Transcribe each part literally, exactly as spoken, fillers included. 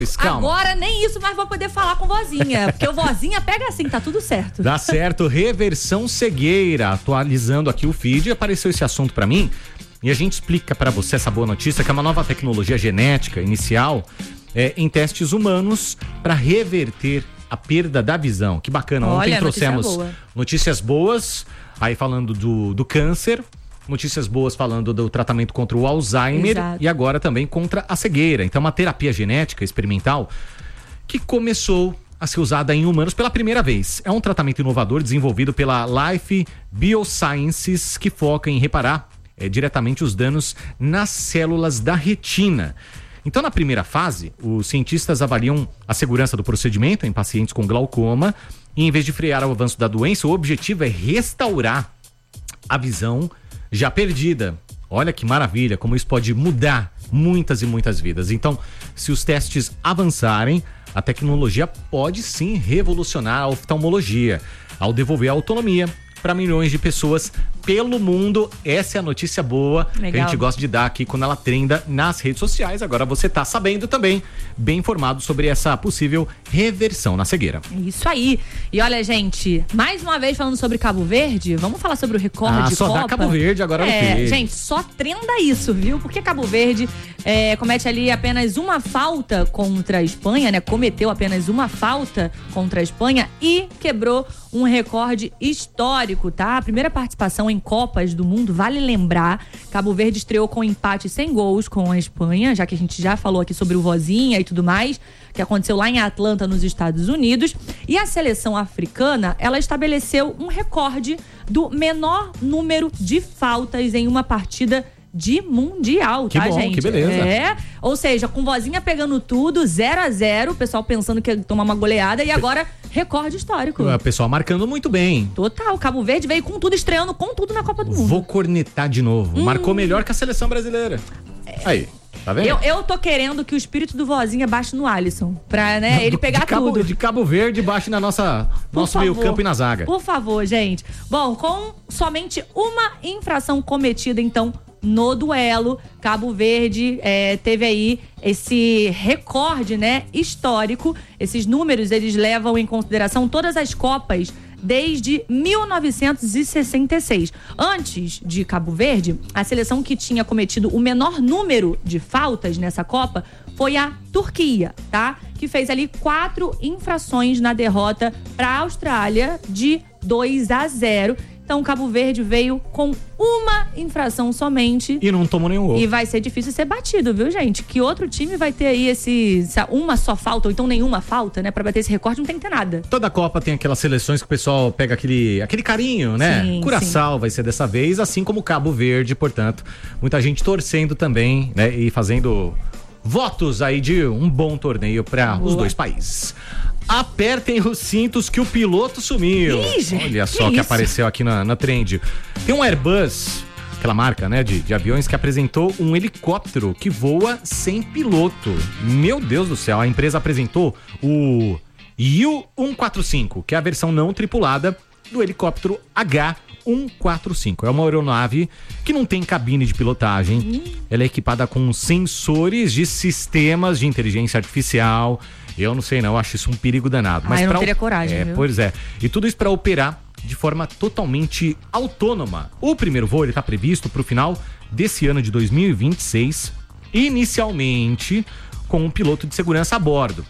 Calma. Agora nem isso mais vou poder falar com vozinha, porque o vozinha pega assim, tá tudo certo. Dá certo, reversão cegueira. Atualizando aqui o feed, apareceu esse assunto pra mim e a gente explica pra você essa boa notícia, que é uma nova tecnologia genética inicial é, em testes humanos pra reverter a perda da visão. Que bacana. Olha, ontem trouxemos notícia boa. notícias boas, aí falando do, do câncer, notícias boas falando do tratamento contra o Alzheimer. Exato. E agora também contra a cegueira. Então, uma terapia genética experimental que começou a ser usada em humanos pela primeira vez. É um tratamento inovador desenvolvido pela Life Biosciences, que foca em reparar é, diretamente os danos nas células da retina. Então, na primeira fase, os cientistas avaliam a segurança do procedimento em pacientes com glaucoma e, em vez de frear o avanço da doença, o objetivo é restaurar a visão já perdida. Olha que maravilha, como isso pode mudar muitas e muitas vidas. Então, se os testes avançarem, a tecnologia pode sim revolucionar a oftalmologia, ao devolver a autonomia para milhões de pessoas pelo mundo. Essa é a notícia boa. Legal. Que a gente gosta de dar aqui quando ela trenda nas redes sociais. Agora você tá sabendo também, bem informado sobre essa possível reversão na cegueira. Isso aí. E olha, gente, mais uma vez falando sobre Cabo Verde, vamos falar sobre o recorde ah, de só Copa. Só dá Cabo Verde agora é, no feed. Gente, só trenda isso, viu? Porque Cabo Verde é, comete ali apenas uma falta contra a Espanha, né? Cometeu apenas uma falta contra a Espanha e quebrou um recorde histórico, tá? A primeira participação em Copas do Mundo, vale lembrar, Cabo Verde estreou com empate sem gols com a Espanha, já que a gente já falou aqui sobre o Vozinha e tudo mais, que aconteceu lá em Atlanta, nos Estados Unidos. E a seleção africana, ela estabeleceu um recorde do menor número de faltas em uma partida de mundial, que tá, bom, gente? Que beleza. É, ou seja, com Vozinha pegando tudo, zero a zero, o pessoal pensando que ia tomar uma goleada e agora recorde histórico. O pessoal marcando muito bem. Total, Cabo Verde veio com tudo, estreando com tudo na Copa do Mundo. Vou cornetar de novo. Hum. Marcou melhor que a seleção brasileira. É. Aí. Tá vendo? Eu, eu tô querendo que o espírito do Vozinha baixe no Alisson, pra, né, ele pegar de Cabo, tudo. De Cabo Verde baixe na nossa nosso meio campo e na zaga. Por favor, gente. Bom, com somente uma infração cometida, então, no duelo, Cabo Verde é, teve aí esse recorde, né, histórico. Esses números, eles levam em consideração todas as Copas desde mil novecentos e sessenta e seis. Antes de Cabo Verde, a seleção que tinha cometido o menor número de faltas nessa Copa foi a Turquia, tá? Que fez ali quatro infrações na derrota para a Austrália de dois a zero. Então, Cabo Verde veio com uma infração somente. E não tomou nenhum gol. E vai ser difícil ser batido, viu, gente? Que outro time vai ter aí esse, essa uma só falta, ou então nenhuma falta, né? Pra bater esse recorde, não tem que ter nada. Toda Copa tem aquelas seleções que o pessoal pega aquele, aquele carinho, né? Sim, Curaçao vai ser dessa vez, assim como Cabo Verde, portanto. Muita gente torcendo também, né? E fazendo votos aí de um bom torneio para os dois países. Apertem os cintos que o piloto sumiu. Ih, Olha só que, que apareceu aqui na, na trend. Tem um Airbus, aquela marca, né, de, de aviões, que apresentou um helicóptero que voa sem piloto. Meu Deus do céu, a empresa apresentou o U cento e quarenta e cinco, que é a versão não tripulada do helicóptero H cento e quarenta e cinco. É uma aeronave que não tem cabine de pilotagem. Hum. Ela é equipada com sensores de sistemas de inteligência artificial. Eu não sei não, eu acho isso um perigo danado. Mas ah, eu não pra... teria coragem, é, viu? Pois é. E tudo isso para operar de forma totalmente autônoma. O primeiro voo está previsto para o final desse ano de dois mil e vinte e seis, inicialmente com um piloto de segurança a bordo.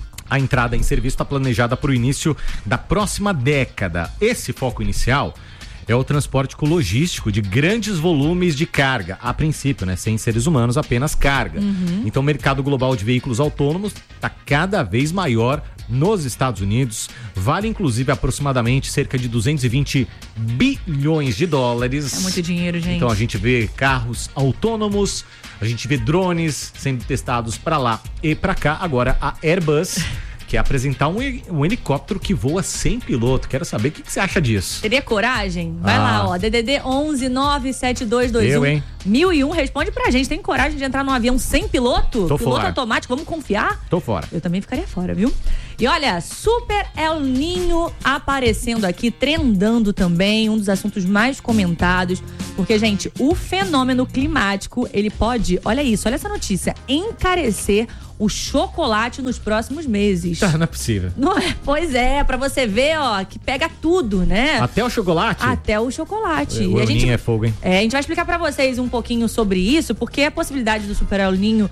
A entrada em serviço está planejada para o início da próxima década. Esse foco inicial é o transporte logístico de grandes volumes de carga, a princípio, né? Sem seres humanos, apenas carga. Uhum. Então o mercado global de veículos autônomos está cada vez maior nos Estados Unidos. Vale inclusive aproximadamente cerca de duzentos e vinte bilhões de dólares. É muito dinheiro, gente. Então a gente vê carros autônomos, a gente vê drones sendo testados para lá e para cá. Agora a Airbus quer apresentar um, um helicóptero que voa sem piloto. Quero saber o que, que você acha disso. Teria coragem? Vai ah. lá, ó. D D D onze nove sete dois dois um mil e um. Responde pra gente. Tem coragem de entrar num avião sem piloto? Tô piloto fora. automático, vamos confiar? Tô fora. Eu também ficaria fora, viu? E olha, Super El Ninho aparecendo aqui, trendando também, um dos assuntos mais comentados, porque, gente, o fenômeno climático, ele pode, olha isso, olha essa notícia, encarecer o chocolate nos próximos meses. Tá, não é possível. Não é? Pois é, pra você ver, ó, que pega tudo, né? Até o chocolate? Até o chocolate. O e a gente, é fogo, hein? É, a gente vai explicar pra vocês um pouquinho sobre isso, porque a possibilidade do Super El Ninho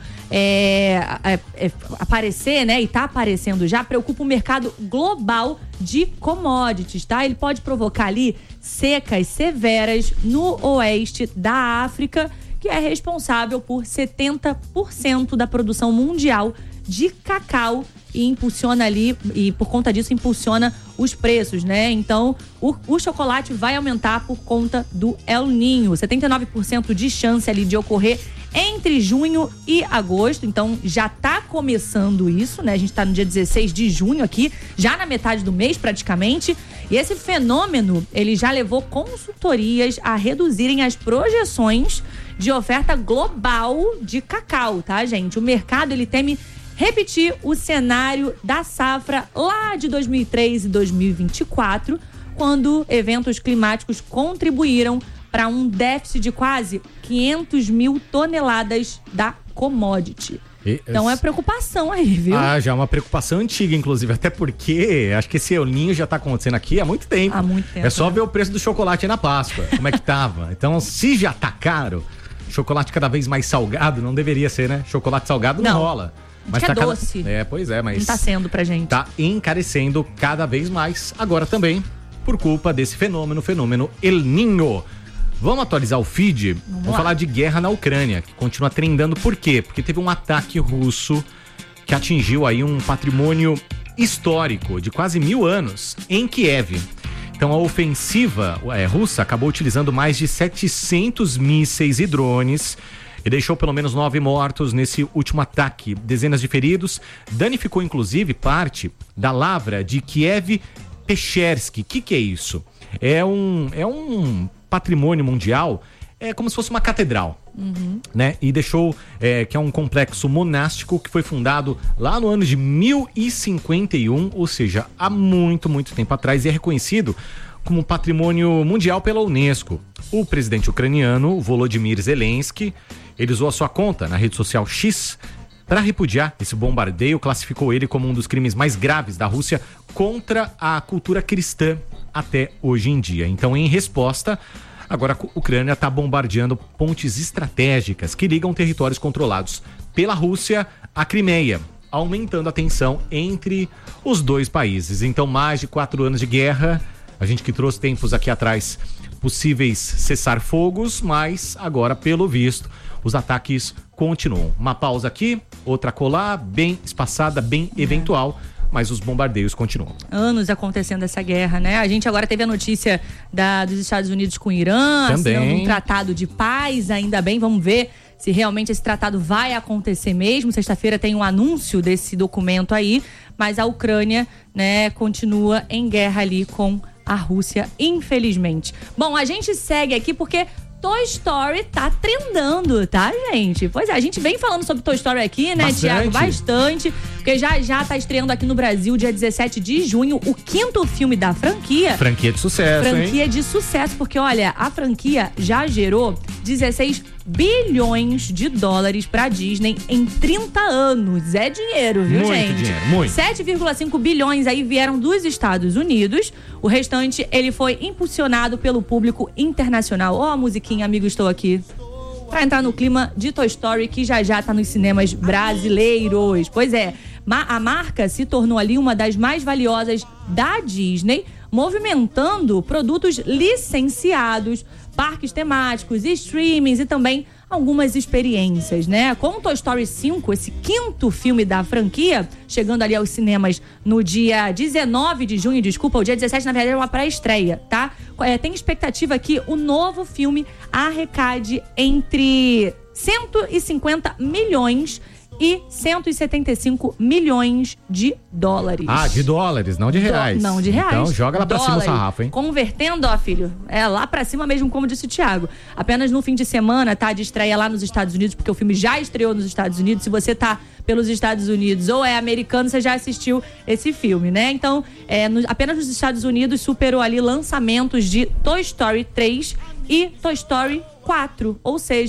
é, é, é, aparecer, né, e tá aparecendo já, preocupa o mercado global de commodities, tá? Ele pode provocar ali secas severas no oeste da África, que é responsável por setenta por cento da produção mundial de cacau e impulsiona ali, e por conta disso impulsiona os preços, né? Então, o, o chocolate vai aumentar por conta do El Ninho. setenta e nove por cento de chance ali de ocorrer entre junho e agosto, então já tá começando isso, né? A gente tá no dia dezesseis de junho aqui, já na metade do mês praticamente, e esse fenômeno, ele já levou consultorias a reduzirem as projeções de oferta global de cacau, tá, gente? O mercado, ele teme repetir o cenário da safra lá de dois mil e três e dois mil e vinte e quatro, quando eventos climáticos contribuíram para um déficit de quase quinhentas mil toneladas da commodity. E, então é preocupação aí, viu? Ah, já é uma preocupação antiga, inclusive, até porque acho que esse El Ninho já tá acontecendo aqui há muito tempo. Há muito tempo. É só né? ver o preço do chocolate aí na Páscoa, como é que tava. Então, se já tá caro, chocolate cada vez mais salgado, não deveria ser, né? Chocolate salgado não, não rola. Mas tá é doce. Cada... É, pois é, mas... Não tá sendo pra gente. Tá encarecendo cada vez mais, agora também, por culpa desse fenômeno, fenômeno El Ninho. Vamos atualizar o feed? Vamos, Vamos falar de guerra na Ucrânia, que continua trendando. Por quê? Porque teve um ataque russo que atingiu aí um patrimônio histórico de quase mil anos em Kiev. Então a ofensiva é, russa acabou utilizando mais de setecentos mísseis e drones e deixou pelo menos nove mortos nesse último ataque. Dezenas de feridos, danificou inclusive parte da lavra de Kiev-Pechersky. O que, que é isso? É um... É um patrimônio mundial, é como se fosse uma catedral, uhum. né? E deixou, é, que é um complexo monástico que foi fundado lá no ano de mil e cinquenta e um, ou seja, há muito, muito tempo atrás, e é reconhecido como patrimônio mundial pela Unesco. O presidente ucraniano, Volodymyr Zelensky, ele usou a sua conta na rede social X para repudiar esse bombardeio, classificou ele como um dos crimes mais graves da Rússia contra a cultura cristã até hoje em dia. Então, em resposta, agora a Ucrânia está bombardeando pontes estratégicas que ligam territórios controlados pela Rússia à Crimeia, aumentando a tensão entre os dois países. Então, mais de quatro anos de guerra, a gente que trouxe tempos aqui atrás possíveis cessar-fogos, mas agora, pelo visto, os ataques continuam. Uma pausa aqui, outra colar, bem espaçada, bem é. eventual, mas os bombardeios continuam. Anos acontecendo essa guerra, né? A gente agora teve a notícia da, dos Estados Unidos com o Irã, assinando um tratado de paz, ainda bem, vamos ver se realmente esse tratado vai acontecer mesmo. Sexta-feira tem um anúncio desse documento aí, mas a Ucrânia, né, continua em guerra ali com a Rússia, infelizmente. Bom, a gente segue aqui porque Toy Story tá trendando, tá, gente? Pois é, a gente vem falando sobre Toy Story aqui, né, Thiago? Bastante. Porque já já tá estreando aqui no Brasil, dia dezessete de junho, o quinto filme da franquia. Franquia de sucesso, Franquia hein? de sucesso, porque, olha, a franquia já gerou dezesseis bilhões de dólares pra Disney em trinta anos. É dinheiro, viu, muito gente? Muito dinheiro, muito. sete vírgula cinco bilhões aí vieram dos Estados Unidos. O restante, ele foi impulsionado pelo público internacional. Ó, a musiquinha, amigo, estou aqui. Pra entrar no clima de Toy Story, que já já tá nos cinemas brasileiros. Pois é, a marca se tornou ali uma das mais valiosas da Disney, movimentando produtos licenciados, parques temáticos, streamings e também algumas experiências, né? Com o Toy Story cinco, esse quinto filme da franquia, chegando ali aos cinemas no dia dezenove de junho, desculpa, o dia dezessete, na verdade, é uma pré-estreia, tá? É, tem expectativa que o novo filme arrecade entre cento e cinquenta milhões e cento e setenta e cinco milhões de dólares. Ah, de dólares, não de reais. Do, não de reais. Então joga lá pra Dólar. cima o sarrafo, hein? Convertendo, ó, filho, é lá pra cima mesmo, como disse o Thiago. Apenas no fim de semana, tá, de estreia lá nos Estados Unidos, porque o filme já estreou nos Estados Unidos. Se você tá pelos Estados Unidos ou é americano, você já assistiu esse filme, né? Então, é, no, apenas nos Estados Unidos superou ali lançamentos de Toy Story três e Toy Story quatro, ou seja,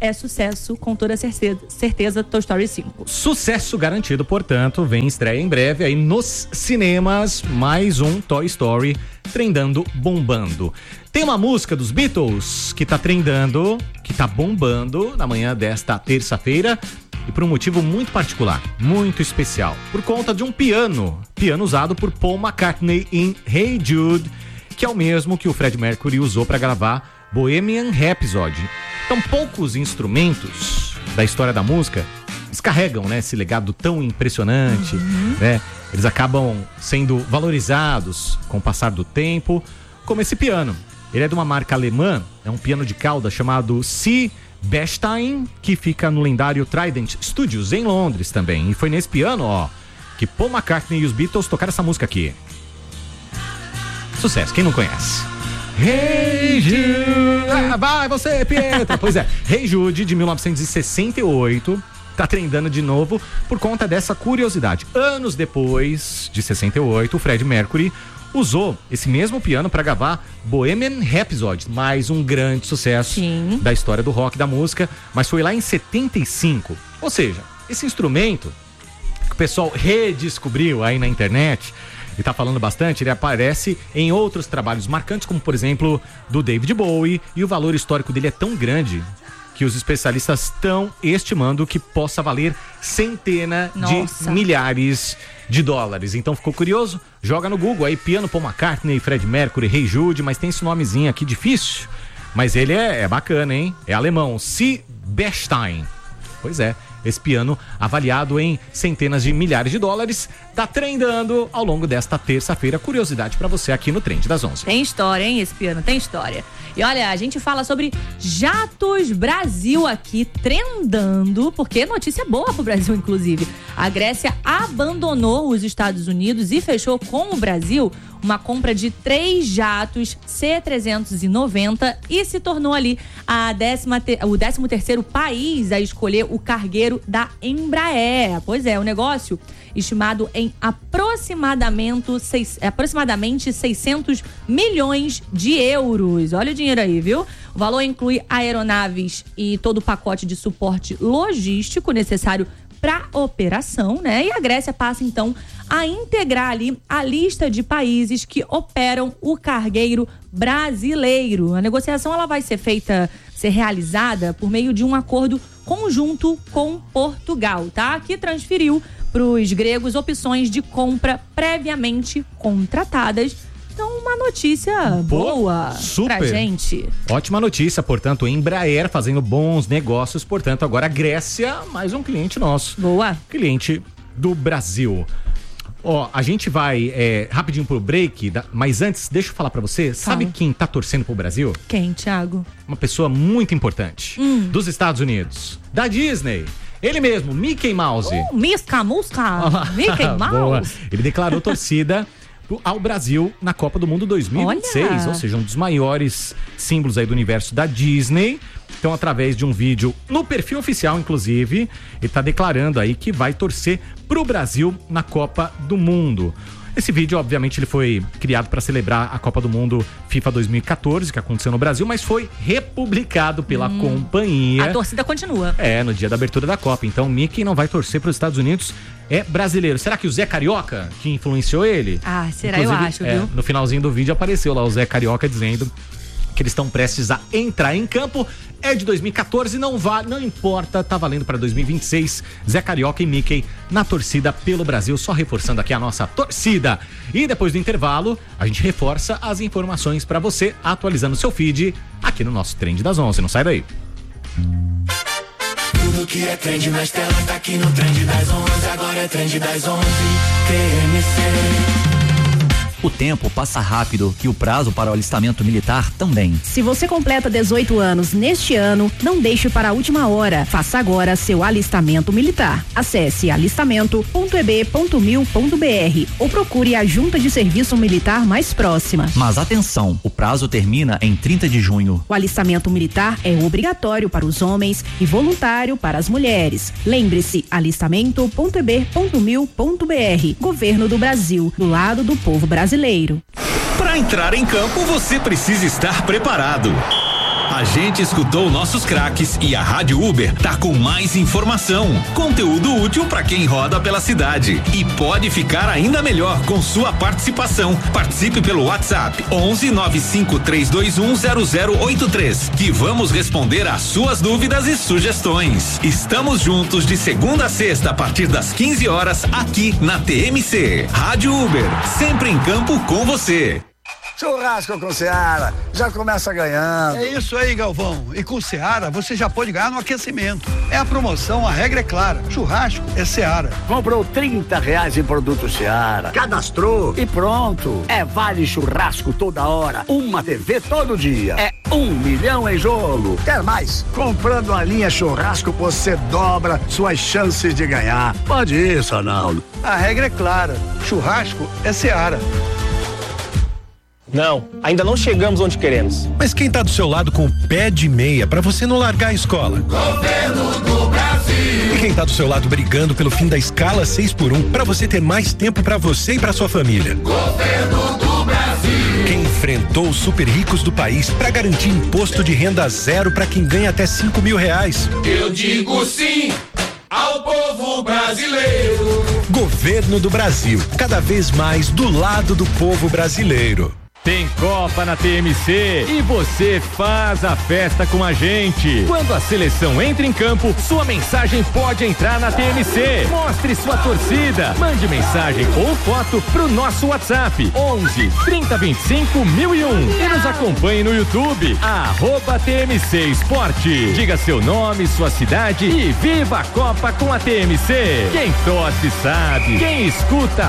é sucesso, com toda certeza, certeza Toy Story cinco. Sucesso garantido, portanto, vem estreia em breve aí nos cinemas, mais um Toy Story trendando, bombando. Tem uma música dos Beatles que tá trendando, que tá bombando na manhã desta terça-feira, e por um motivo muito particular, muito especial, por conta de um piano, piano usado por Paul McCartney em Hey Jude, que é o mesmo que o Freddie Mercury usou para gravar Bohemian Rhapsody. Então, poucos instrumentos da história da música descarregam, né, esse legado tão impressionante, uhum. né? Eles acabam sendo valorizados com o passar do tempo, como esse piano. Ele é de uma marca alemã, é um piano de cauda chamado C. Bechstein, que fica no lendário Trident Studios, em Londres também. E foi nesse piano, ó, que Paul McCartney e os Beatles tocaram essa música aqui. Sucesso, quem não conhece? Hey Jude! Ah, vai você, Pietro! Pois é, Hey Jude, de mil novecentos e sessenta e oito, tá trendando de novo por conta dessa curiosidade. Anos depois de sessenta e oito, o Freddie Mercury usou esse mesmo piano para gravar Bohemian Rhapsody, mais um grande sucesso Sim. da história do rock, da música, mas foi lá em setenta e cinco. Ou seja, esse instrumento que o pessoal redescobriu aí na internet e tá falando bastante, ele aparece em outros trabalhos marcantes, como por exemplo do David Bowie, e o valor histórico dele é tão grande que os especialistas estão estimando que possa valer centenas Nossa. de milhares de dólares. Então ficou curioso? Joga no Google aí, piano Paul McCartney, Freddie Mercury, Hey Jude, mas tem esse nomezinho aqui difícil, mas ele é, é bacana, hein? É alemão, C. Bechstein. Pois é, esse piano avaliado em centenas de milhares de dólares tá trendando ao longo desta terça-feira. Curiosidade pra você aqui no Trend das onze. Tem história, hein? Esse piano tem história. E olha, a gente fala sobre Jatos Brasil aqui trendando, porque notícia boa pro Brasil, inclusive. A Grécia abandonou os Estados Unidos e fechou com o Brasil uma compra de três jatos C trezentos e noventa e se tornou ali a décima te- o décimo terceiro país a escolher o cargueiro da Embraer. Pois é, o negócio estimado em aproximadamente, seis, aproximadamente seiscentos milhões de euros. Olha o dinheiro aí, viu? O valor inclui aeronaves e todo o pacote de suporte logístico necessário para operação, né? E a Grécia passa então a integrar ali a lista de países que operam o cargueiro brasileiro. A negociação ela vai ser feita, ser realizada por meio de um acordo conjunto com Portugal, tá? Que transferiu para os gregos opções de compra previamente contratadas. Então, uma notícia boa super. pra gente. Ótima notícia, portanto, Embraer fazendo bons negócios, portanto, agora a Grécia, mais um cliente nosso. Boa. Cliente do Brasil. Ó, a gente vai é, rapidinho pro break, mas antes, deixa eu falar pra você, Fala. Sabe quem tá torcendo pro Brasil? Quem, Thiago? Uma pessoa muito importante, hum. dos Estados Unidos, da Disney. Ele mesmo, Mickey Mouse. Uh, Misca, Musca, Mickey Mouse. Boa. Ele declarou torcida ao Brasil na Copa do Mundo dois mil e vinte e seis, Olha. Ou seja, um dos maiores símbolos aí do universo da Disney. Então, através de um vídeo no perfil oficial, inclusive, ele tá declarando aí que vai torcer pro Brasil na Copa do Mundo. Esse vídeo, obviamente, ele foi criado para celebrar a Copa do Mundo FIFA dois mil e quatorze, que aconteceu no Brasil, mas foi republicado pela hum, companhia. A torcida continua. É, no dia da abertura da Copa. Então, Mickey não vai torcer para os Estados Unidos, é brasileiro. Será que o Zé Carioca, que influenciou ele? Ah, será? Inclusive, eu acho, é, viu? No finalzinho do vídeo apareceu lá o Zé Carioca dizendo que eles estão prestes a entrar em campo. É de dois mil e quatorze, não vale, não importa, tá valendo para dois mil e vinte e seis. Zé Carioca e Mickey na torcida pelo Brasil, só reforçando aqui a nossa torcida. E depois do intervalo, a gente reforça as informações para você, atualizando seu feed aqui no nosso Trend das onze. Não sai daí. Tudo que é trend nas telas tá aqui no Trend das onze. Agora é Trend das onze. T M C. O tempo passa rápido e o prazo para o alistamento militar também. Se você completa dezoito anos neste ano, não deixe para a última hora. Faça agora seu alistamento militar. Acesse alistamento ponto e b ponto mil ponto b r ou procure a junta de serviço militar mais próxima. Mas atenção, o prazo termina em trinta de junho. O alistamento militar é obrigatório para os homens e voluntário para as mulheres. Lembre-se, alistamento ponto e b ponto mil ponto b r. Governo do Brasil, do lado do povo brasileiro. Para entrar em campo, você precisa estar preparado. A gente escutou nossos craques e a Rádio Uber tá com mais informação, conteúdo útil para quem roda pela cidade e pode ficar ainda melhor com sua participação. Participe pelo WhatsApp onze nove cinco três dois um zero zero oito três que vamos responder às suas dúvidas e sugestões. Estamos juntos de segunda a sexta a partir das quinze horas aqui na T M C. Rádio Uber, sempre em campo com você. Churrasco com Seara, já começa ganhando. É isso aí, Galvão. E com Seara você já pode ganhar no aquecimento. É a promoção, a regra é clara. Churrasco é Seara. Comprou trinta reais em produto Seara, cadastrou e pronto. É vale churrasco toda hora, uma T V todo dia. É um milhão em jogo. Quer mais? Comprando a linha churrasco você dobra suas chances de ganhar. Pode isso, Arnaldo. A regra é clara. Churrasco é Seara. Não, ainda não chegamos onde queremos. Mas quem tá do seu lado com o pé de meia pra você não largar a escola? Governo do Brasil. E quem tá do seu lado brigando pelo fim da escala seis por um pra você ter mais tempo pra você e pra sua família? Governo do Brasil. Quem enfrentou os super ricos do país pra garantir imposto de renda zero pra quem ganha até cinco mil reais? Eu digo sim ao povo brasileiro. Governo do Brasil, cada vez mais do lado do povo brasileiro. Tem Copa na T M C e você faz a festa com a gente. Quando a seleção entra em campo, sua mensagem pode entrar na T M C. Mostre sua torcida. Mande mensagem ou foto pro nosso WhatsApp onze, trinta, vinte e cinco, mil e um e nos acompanhe no YouTube arroba T M C Esporte. Diga seu nome, sua cidade e viva a Copa com a T M C. Quem torce sabe, quem escuta